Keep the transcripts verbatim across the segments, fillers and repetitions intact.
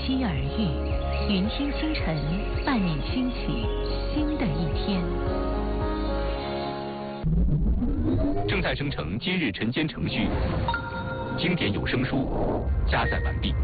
期而遇，云听星辰伴你兴起新的一天。 正在生成今日晨间程序，经典有声书加载完毕。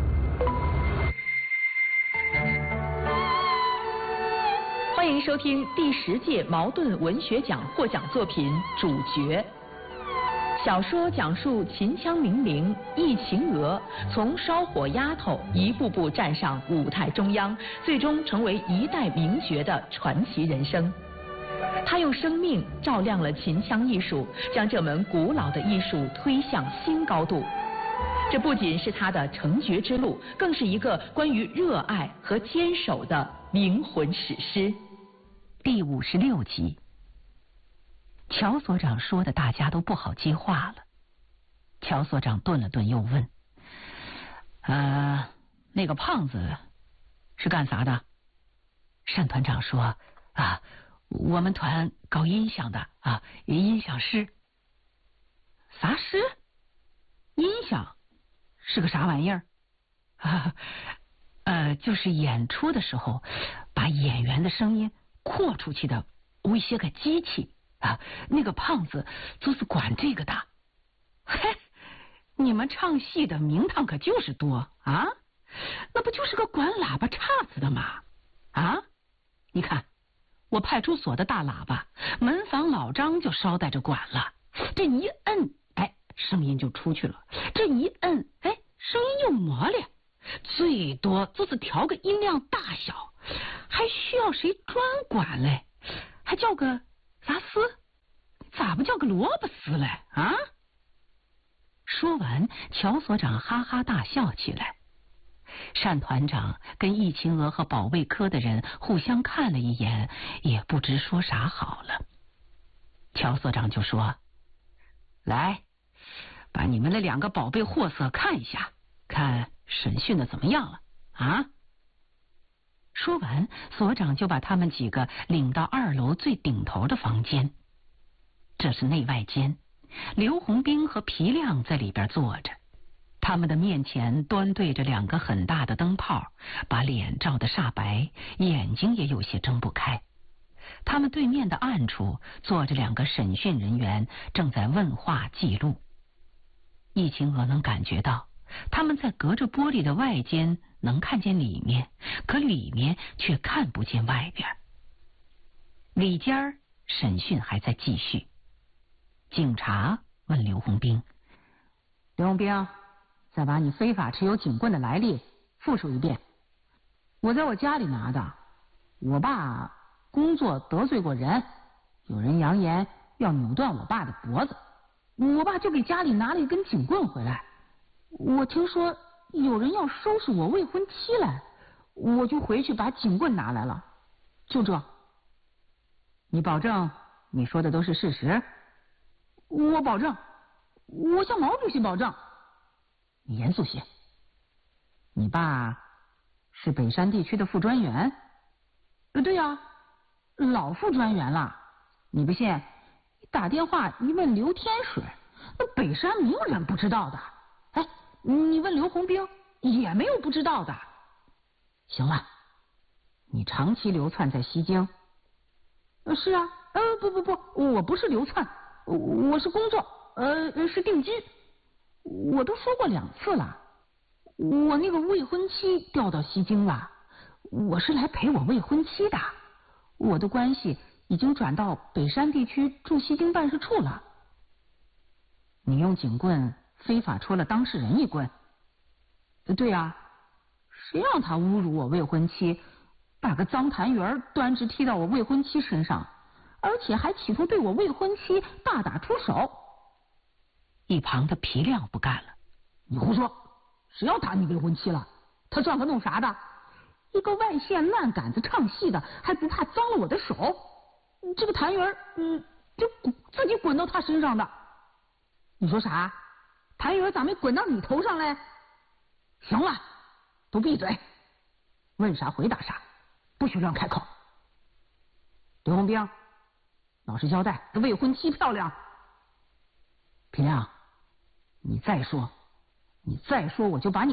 欢迎收听第十届茅盾文学奖获奖作品《主角》。小说讲述秦腔名伶易秦娥从烧火丫头一步步站上舞台中央，最终成为一代名角的传奇人生。他用生命照亮了秦腔艺术，将这门古老的艺术推向新高度。这不仅是他的成角之路，更是一个关于热爱和坚守的灵魂史诗。 第五十六集，乔所长说的大家都不好接话了。乔所长顿了顿，又问：“呃，那个胖子是干啥的？”单团长说：“啊，我们团搞音响的啊，音响师。”啥师？音响是个啥玩意儿？啊，呃，就是演出的时候把演员的声音扩出去的一些个机器啊。那个胖子就是管这个的。嘿，你们唱戏的名堂可就是多啊，那不就是个管喇叭叉子的吗？啊，你看我派出所的大喇叭，门房老张就捎带着管了，这一摁，哎，声音就出去了，这一摁，哎，声音又磨咧，最多就是调个音量大小，还需要谁专管嘞？还叫个啥丝？咋不叫个萝卜丝嘞？啊！说完，乔所长哈哈大笑起来。单团长跟易秦娥和保卫科的人互相看了一眼，也不知说啥好了。乔所长就说：“来，把你们那两个宝贝货色看一下，看审讯的怎么样了啊？”说完，所长就把他们几个领到二楼最顶头的房间。这是内外间，刘洪兵和皮亮在里边坐着，他们的面前端对着两个很大的灯泡，把脸照得煞白，眼睛也有些睁不开。他们对面的暗处坐着两个审讯人员，正在问话记录。易秦娥能感觉到他们在隔着玻璃的外间能看见里面，可里面却看不见外边。里间审讯还在继续。警察问刘洪兵：“刘洪兵，再把你非法持有警棍的来历复述一遍。”“我在我家里拿的，我爸工作得罪过人，有人扬言要扭断我爸的脖子，我爸就给家里拿了一根警棍回来。我听说有人要收拾我未婚妻来，我就回去把警棍拿来了。就这。你保证你说的都是事实？”“我保证，我向毛主席保证。”“你严肃些。你爸是北山地区的副专员？”“呃，对呀、啊，老副专员了。你不信，打电话一问刘天水，那北山没有人不知道的。哎，你问刘洪兵，也没有不知道的。行了，你长期流窜在西京。”“呃，是啊，呃，不不不，我不是流窜，我是工作，呃，是定居。我都说过两次了，我那个未婚妻调到西京了，我是来陪我未婚妻的。我的关系已经转到北山地区驻西京办事处了。”“你用警棍非法戳了当事人一棍？”“对啊，谁让他侮辱我未婚妻，把个脏痰盂端直踢到我未婚妻身上，而且还企图对我未婚妻大打出手。”一旁的皮亮不干了：“你胡说，谁要打你未婚妻了？他算个弄啥的？一个外县烂杆子唱戏的，还不怕脏了我的手？这个痰盂嗯，就自己滚到他身上的。你说啥？痰盂咋没滚到你头上嘞？行了，都闭嘴，问啥回答啥，不许乱开口。刘洪兵，老实交代，这未婚妻漂亮？”“皮亮，你再说，你再说，我就把你